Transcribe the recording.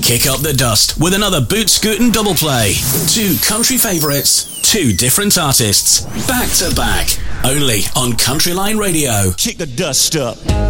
Kick up the dust with another Boot Scootin' double play. Two country favourites, two different artists, back to back, only on Country Line Radio. Kick the dust up.